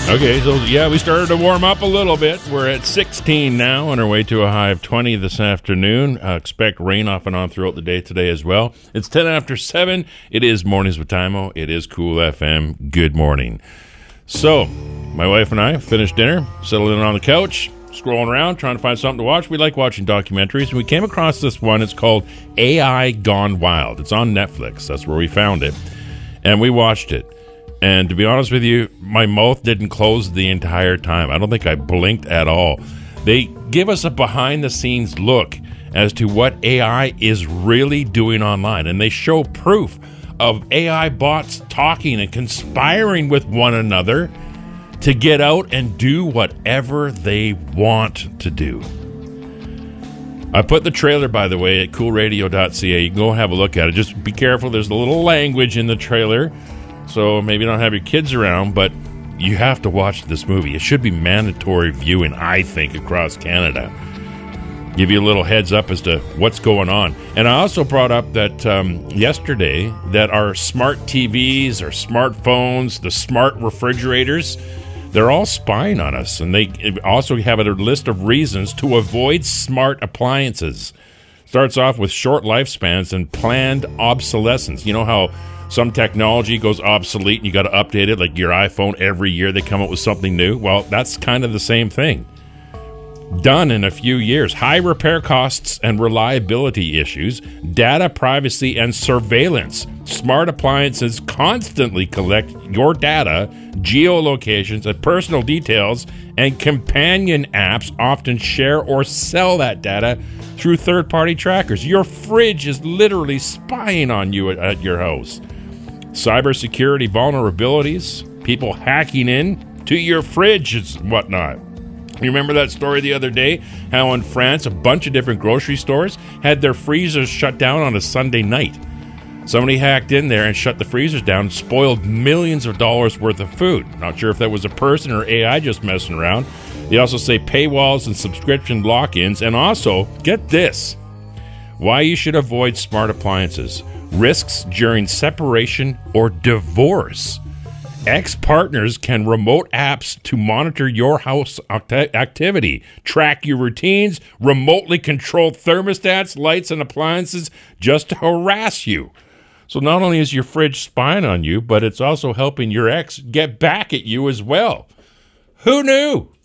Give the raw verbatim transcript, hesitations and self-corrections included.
Okay, so yeah, we started to warm up a little bit. We're at sixteen now, on our way to a high of twenty this afternoon. Uh, expect rain off and on throughout the day today as well. It's ten after seven. It is Mornings with Timo. It is Cool F M. Good morning. So, my wife and I finished dinner, settled in on the couch, scrolling around, trying to find something to watch. We like watching documentaries, and we came across this one. It's called A I Gone Wild. It's on Netflix. That's where we found it. And we watched it. And to be honest with you, my mouth didn't close the entire time. I don't think I blinked at all. They give us a behind-the-scenes look as to what A I is really doing online. And they show proof of A I bots talking and conspiring with one another to get out and do whatever they want to do. I put the trailer, by the way, at cool radio dot c a. You can go have a look at it. Just be careful. There's a little language in the trailer. So maybe you don't have your kids around, but you have to watch this movie. It should be mandatory viewing, I think, across Canada. Give you a little heads up as to what's going on. And I also brought up that um, yesterday that our smart T Vs, our smartphones, the smart refrigerators, they're all spying on us. And they also have a list of reasons to avoid smart appliances. Starts off with short lifespans and planned obsolescence. You know how some technology goes obsolete and you got to update it, like your iPhone every year they come up with something new? Well, that's kind of the same thing. Done in a few years. High repair costs and reliability issues, data privacy and surveillance. Smart appliances constantly collect your data, geolocations, and personal details, and companion apps often share or sell that data through third-party trackers. Your fridge is literally spying on you at, at your house. Cybersecurity vulnerabilities, people hacking in to your fridge and whatnot. You remember that story the other day, how in France a bunch of different grocery stores had their freezers shut down on a Sunday night. Somebody hacked in there and shut the freezers down and spoiled millions of dollars worth of food. Not sure if that was a person or A I just messing around. They also say paywalls and subscription lock-ins. And also, get this, why you should avoid smart appliances. Risks during separation or divorce. Ex-partners can remote apps to monitor your house act- activity, track your routines, remotely control thermostats, lights, and appliances just to harass you. So not only is your fridge spying on you, but it's also helping your ex get back at you as well. Who knew?